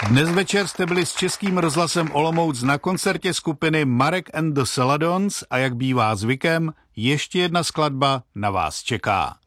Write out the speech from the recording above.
Dnes večer jste byli s Českým rozhlasem Olomouc na koncertě skupiny Marek and the Celadons a jak bývá zvykem, ještě jedna skladba na vás čeká.